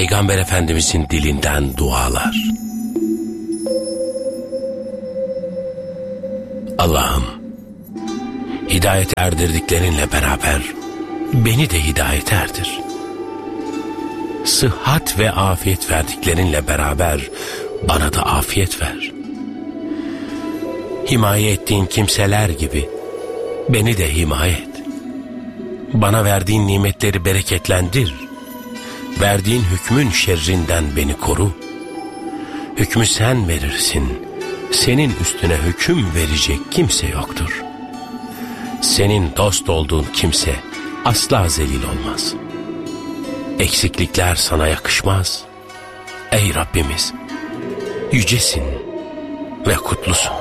Peygamber Efendimizin dilinden dualar. Allah'ım, hidayet erdirdiklerinle beraber beni de hidayet erdir. Sıhhat ve afiyet verdiklerinle beraber bana da afiyet ver. Himaye ettiğin kimseler gibi beni de himaye et. Bana verdiğin nimetleri bereketlendir. Verdiğin hükmün şerrinden beni koru. Hükmü sen verirsin. Senin üstüne hüküm verecek kimse yoktur. Senin dost olduğun kimse asla zelil olmaz. Eksiklikler sana yakışmaz. Ey Rabbimiz, yücesin ve kutlusun.